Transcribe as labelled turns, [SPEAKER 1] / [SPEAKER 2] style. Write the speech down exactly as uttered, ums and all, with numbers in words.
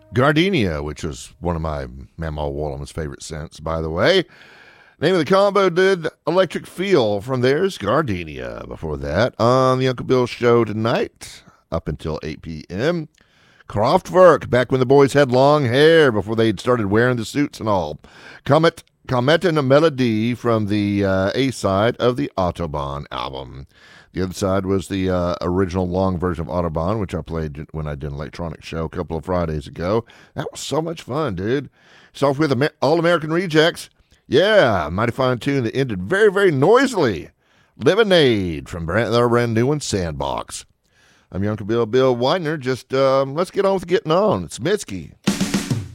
[SPEAKER 1] Gardenia, which was one of my Mamaw Woolham's favorite scents, by the way. Name of the combo did Electric Feel from theirs, Gardenia. Before that, on the Uncle Bill Show tonight, up until eight p.m., Kraftwerk, back when the boys had long hair before they'd started wearing the suits and all. Comet, Comet and a Melody from the uh, A-side of the Autobahn album. The other side was the uh, original long version of Autobahn, which I played when I did an electronic show a couple of Fridays ago. That was so much fun, dude. It's off with Amer- All American Rejects. Yeah, mighty fine tune that ended very, very noisily. Lemonade from brand, their brand new one, Sandbox. I'm your Uncle Bill, Bill Widener. Just um, let's get on with getting on. It's Mitski.